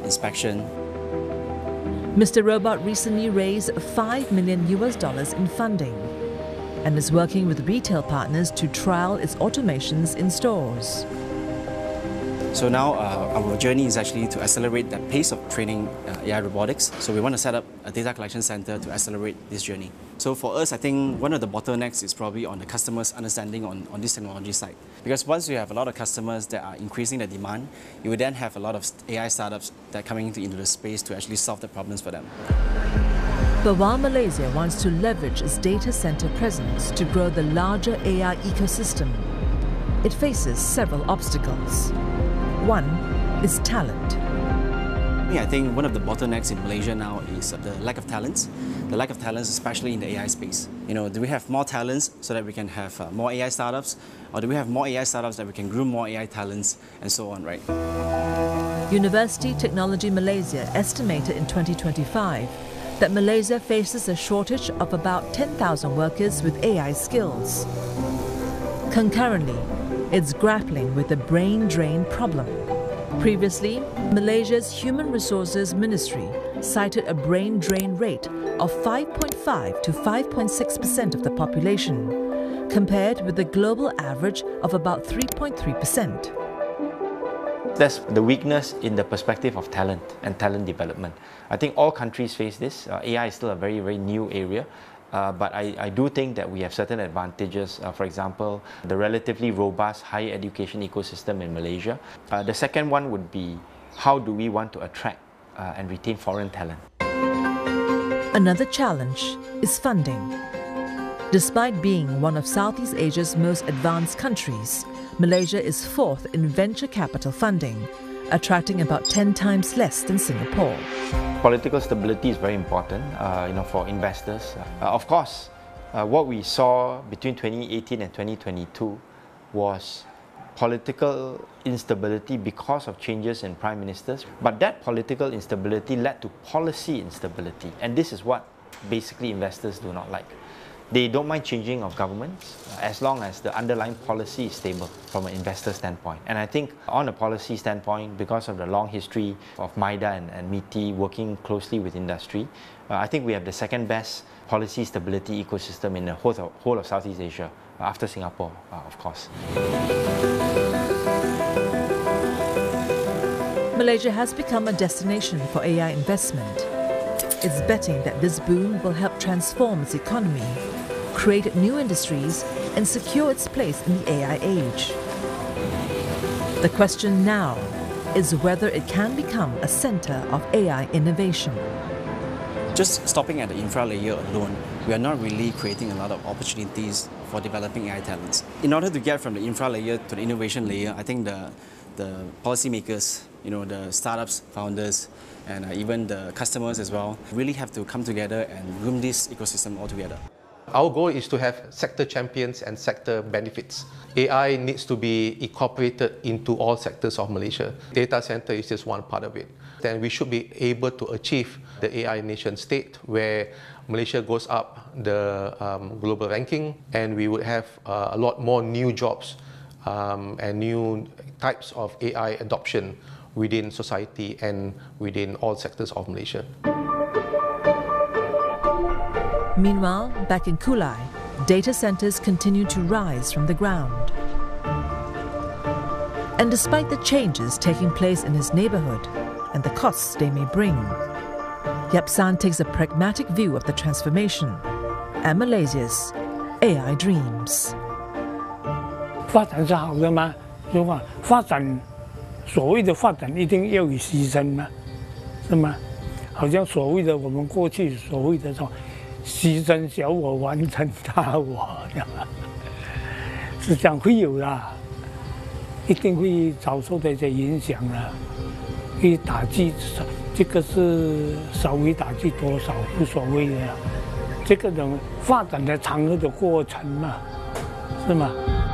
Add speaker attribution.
Speaker 1: inspection.
Speaker 2: Mr. Robot recently raised $5 million in funding and is working with retail partners to trial its automations in stores.
Speaker 1: So now our journey is actually to accelerate the pace of training AI robotics. So we want to set up a data collection center to accelerate this journey. So for us, I think one of the bottlenecks is probably on the customer's understanding on this technology side. Because once you have a lot of customers that are increasing the demand, you will then have a lot of AI startups that are coming into the space to actually solve the problems for them.
Speaker 2: But while Malaysia wants to leverage its data center presence to grow the larger AI ecosystem, it faces several obstacles. One is talent.
Speaker 1: I think one of the bottlenecks in Malaysia now is the lack of talents. The lack of talents, especially in the AI space. Do we have more talents so that we can have more AI startups? Or do we have more AI startups that we can groom more AI talents and so on, right?
Speaker 2: University Technology Malaysia estimated in 2025 that Malaysia faces a shortage of about 10,000 workers with AI skills. Concurrently, it's grappling with the brain drain problem. Previously, Malaysia's Human Resources Ministry cited a brain drain rate of 5.5 to 5.6% of the population, compared with the global average of about 3.3%.
Speaker 3: That's the weakness in the perspective of talent and talent development. I think all countries face this. AI is still a very, very new area. But I do think that we have certain advantages. For example, the relatively robust higher education ecosystem in Malaysia. The second one would be, how do we want to attract and retain foreign talent?
Speaker 2: Another challenge is funding. Despite being one of Southeast Asia's most advanced countries, Malaysia is fourth in venture capital funding, attracting about 10 times less than Singapore.
Speaker 3: Political stability is very important, for investors. Of course, what we saw between 2018 and 2022 was political instability because of changes in prime ministers. But that political instability led to policy instability, and this is what basically investors do not like. They don't mind changing of governments as long as the underlying policy is stable from an investor standpoint. And I think on a policy standpoint, because of the long history of MIDA and MITI working closely with industry, I think we have the second best policy stability ecosystem in the whole of Southeast Asia, after Singapore, of course.
Speaker 2: Malaysia has become a destination for AI investment. It's betting that this boom will help transform its economy, create new industries, and secure its place in the AI age. The question now is whether it can become a center of AI innovation.
Speaker 1: Just stopping at the infra layer alone, we are not really creating a lot of opportunities for developing AI talents. In order to get from the infra layer to the innovation layer, I think the policymakers, the startups, founders, and even the customers as well, really have to come together and groom this ecosystem all together.
Speaker 4: Our goal is to have sector champions and sector benefits. AI needs to be incorporated into all sectors of Malaysia. Data center is just one part of it. Then we should be able to achieve the AI nation state where Malaysia goes up the global ranking, and we would have a lot more new jobs and new types of AI adoption within society and within all sectors of Malaysia.
Speaker 2: Meanwhile, back in Kulai, data centers continue to rise from the ground. And despite the changes taking place in his neighborhood and the costs they may bring, Yap San takes a pragmatic view of the transformation and Malaysia's AI dreams.
Speaker 5: 发展是好的吗？如果发展，所谓的发展一定要有牺牲吗？是吗？好像所谓的我们过去所谓的说，牺牲小我，完成大我，是这样会有的，一定会遭受这些影响的，会打击，这个是稍微打击多少无所谓的，这个人发展的长河的过程嘛，是吗？